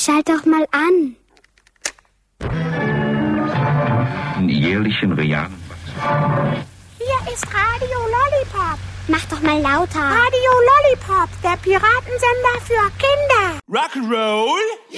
schalt doch mal an. Jährlichen realen Wachstum. Hier ist Radio Lollipop. Mach doch mal lauter. Radio Lollipop, der Piratensender für Kinder. Rock'n'Roll